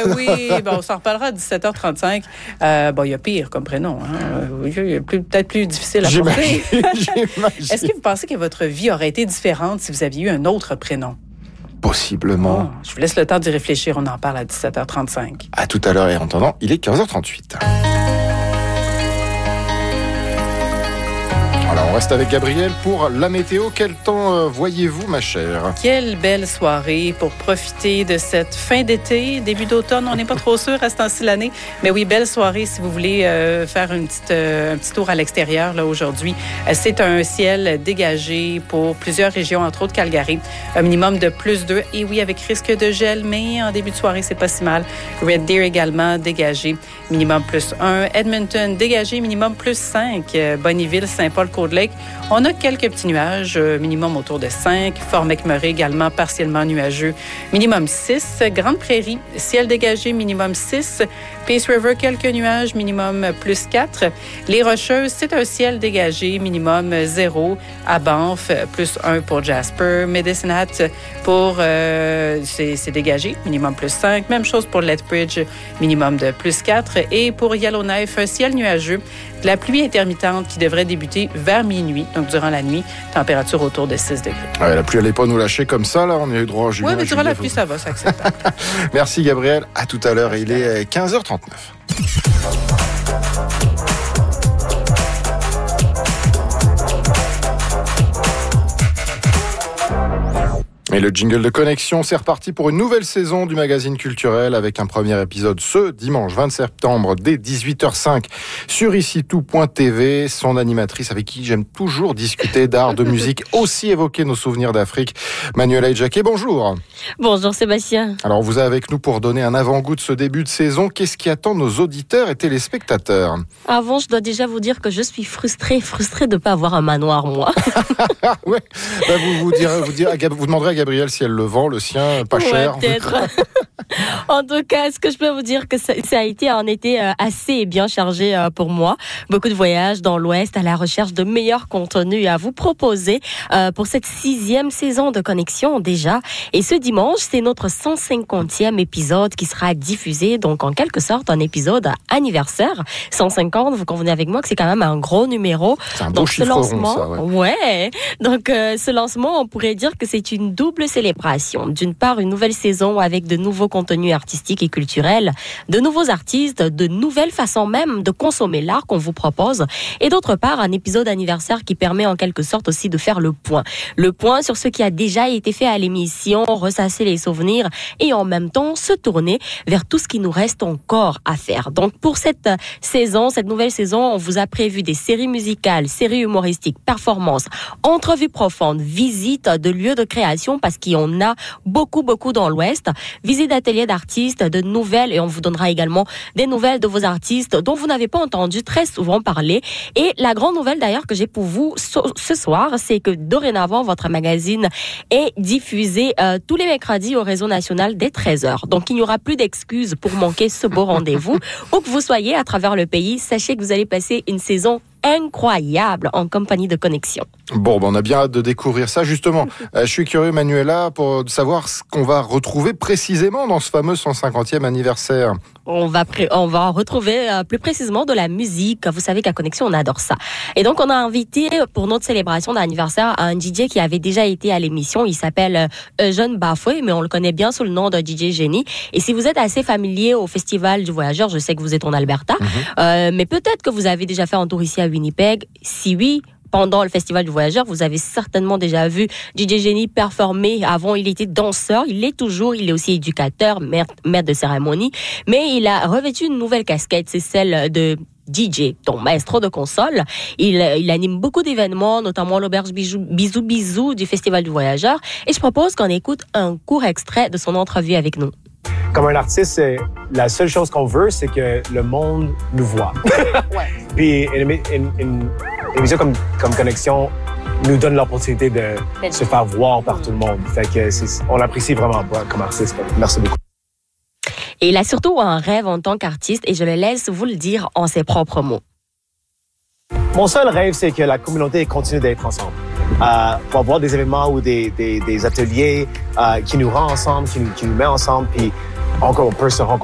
Oui, on s'en reparlera à 17h35. Il y a pire comme prénom. Peut-être plus difficile à porter. Est-ce que vous pensez que votre vie aurait été différente si vous aviez eu un autre prénom? Possiblement. Je vous laisse le temps d'y réfléchir. On en parle à 17h35. À tout à l'heure et en attendant, il est 15h38. Alors, on reste avec Gabrielle pour la météo. Quel temps voyez-vous, ma chère? Quelle belle soirée pour profiter de cette fin d'été, début d'automne. On n'est pas trop sûr à ce temps-ci de l'année. Mais oui, belle soirée si vous voulez faire un petit tour à l'extérieur là, aujourd'hui. C'est un ciel dégagé pour plusieurs régions, entre autres Calgary. Un minimum de +2. Et oui, avec risque de gel, mais en début de soirée, c'est pas si mal. Red Deer également dégagé, minimum +1. Edmonton dégagé, minimum +5. Bonnyville, Saint-Paul, Cold Lake. On a quelques petits nuages, minimum autour de 5. Fort McMurray également partiellement nuageux, minimum 6. Grande Prairie, ciel dégagé, minimum 6. Peace River, quelques nuages, minimum +4. Les Rocheuses, c'est un ciel dégagé, minimum 0. À Banff, +1 pour Jasper. Medicine Hat, c'est dégagé, minimum +5. Même chose pour Lethbridge, minimum de +4. Et pour Yellowknife, un ciel nuageux. De la pluie intermittente qui devrait débuter vers minuit, donc durant la nuit, température autour de 6 degrés. La pluie n'allait pas nous lâcher comme ça, là, on a eu droit à juillet. Oui, mais durant la pluie, ça va, c'est acceptable. Merci Gabrielle, à tout à l'heure, il est 15h39. Et le jingle de connexion, c'est reparti pour une nouvelle saison du magazine culturel avec un premier épisode ce dimanche 20 septembre dès 18h05 sur icitout.tv. Son animatrice avec qui j'aime toujours discuter d'art, de musique, aussi évoquer nos souvenirs d'Afrique. Manuela Jacquet, bonjour. Bonjour Sébastien. Alors vous êtes avec nous pour donner un avant-goût de ce début de saison. Qu'est-ce qui attend nos auditeurs et téléspectateurs? Avant, je dois déjà vous dire que je suis frustrée de ne pas avoir un manoir, moi. Ouais. Vous demanderez à Gabrielle si elle le vend, le sien, pas cher. Peut-être. En tout cas, ce que je peux vous dire que ça a été un été assez bien chargé pour moi. Beaucoup de voyages dans l'Ouest à la recherche de meilleurs contenus à vous proposer pour cette 6e saison de Connexion déjà. Et ce dimanche, c'est notre 150e épisode qui sera diffusé. Donc, en quelque sorte, un épisode anniversaire. 150, vous convenez avec moi que c'est quand même un gros numéro. C'est un beau chiffre rond, ça. Ouais. Donc, ce lancement, on pourrait dire que c'est une double célébration. D'une part, une nouvelle saison avec de nouveaux contenus artistiques et culturels, de nouveaux artistes, de nouvelles façons même de consommer l'art qu'on vous propose. Et d'autre part, un épisode anniversaire qui permet en quelque sorte aussi de faire le point. Le point sur ce qui a déjà été fait à l'émission, ressasser les souvenirs et en même temps se tourner vers tout ce qui nous reste encore à faire. Donc pour cette nouvelle saison, on vous a prévu des séries musicales, séries humoristiques, performances, entrevues profondes, visites de lieux de création parce qu'il y en a beaucoup dans l'Ouest, visites d'ateliers d'artistes, de nouvelles et on vous donnera également des nouvelles de vos artistes dont vous n'avez pas entendu très souvent parler. Et la grande nouvelle d'ailleurs que j'ai pour vous ce soir, c'est que dorénavant votre magazine est diffusé tous les mercredis au réseau national dès 13h. Donc il n'y aura plus d'excuses pour manquer ce beau rendez-vous. Où que vous soyez à travers le pays, sachez que vous allez passer une saison incroyable en compagnie de Connexion. Bon, on a bien hâte de découvrir ça. Justement, je suis curieux, Manuela, pour savoir ce qu'on va retrouver précisément dans ce fameux 150e anniversaire. On va retrouver plus précisément de la musique. Vous savez qu'à Connexion, on adore ça. Et donc, on a invité pour notre célébration d'anniversaire un DJ qui avait déjà été à l'émission. Il s'appelle Eugène Bafoué, mais on le connaît bien sous le nom de DJ Génie. Et si vous êtes assez familier au Festival du Voyageur, je sais que vous êtes en Alberta, mais peut-être que vous avez déjà fait un tour ici à Winnipeg. Si oui, pendant le Festival du Voyageur, vous avez certainement déjà vu DJ Génie performer. Avant, il était danseur, il l'est toujours, il est aussi éducateur, maître de cérémonie, mais il a revêtu une nouvelle casquette, c'est celle de DJ, donc maestro de console. Il anime beaucoup d'événements, notamment l'auberge Bisou Bisou du Festival du Voyageur. Et je propose qu'on écoute un court extrait de son entrevue avec nous. Comme un artiste, la seule chose qu'on veut, c'est que le monde nous voit. Ouais. Puis une émission comme Connexion nous donne l'opportunité de se faire voir par tout le monde. Fait que on l'apprécie vraiment comme artiste. Merci beaucoup. Et il a surtout un rêve en tant qu'artiste et je le laisse vous le dire en ses propres mots. Mon seul rêve, c'est que la communauté continue d'être ensemble. Pour avoir des événements ou des ateliers qui nous rendent ensemble, qui nous mettent ensemble, puis on peut se rencontrer.